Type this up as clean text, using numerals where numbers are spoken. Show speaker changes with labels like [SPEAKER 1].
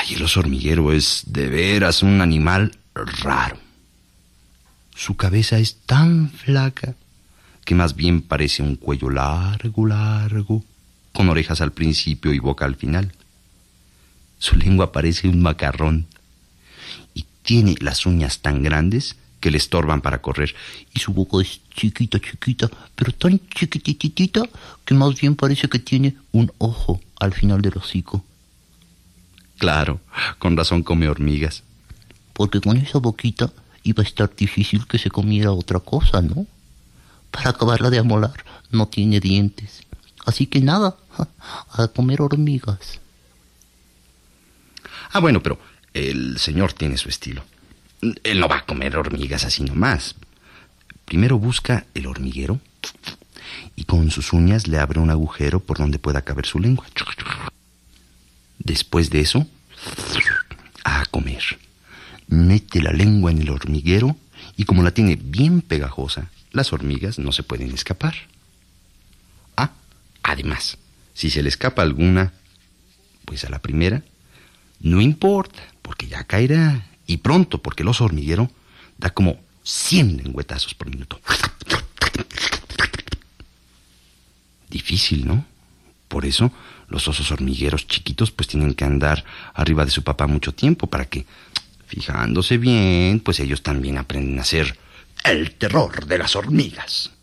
[SPEAKER 1] Ay, el oso hormiguero es de veras un animal raro. Su cabeza es tan flaca que más bien parece un cuello largo, con orejas al principio y boca al final. Su lengua parece un macarrón y tiene las uñas tan grandes que le estorban para correr. Y su boca es chiquita, pero tan chiquititita que más bien parece que tiene un ojo al final del hocico. Claro, con razón come hormigas. Porque con esa boquita iba a estar difícil que se comiera otra cosa, ¿no? Para acabarla de amolar, no tiene dientes. Así que nada, a comer hormigas. Ah, bueno, pero el señor tiene su estilo. Él no va a comer hormigas así nomás. Primero busca el hormiguero y con sus uñas le abre un agujero por donde pueda caber su lengua. Después de eso, a comer. Mete la lengua en el hormiguero y como la tiene bien pegajosa, las hormigas no se pueden escapar. Ah, además, si se le escapa alguna, pues a la primera, no importa, porque ya caerá. Y pronto, porque el oso hormiguero da como 100 lengüetazos por minuto. Difícil, ¿no? Por eso los osos hormigueros chiquitos pues tienen que andar arriba de su papá mucho tiempo para que, fijándose bien, pues ellos también aprenden a ser el terror de las hormigas.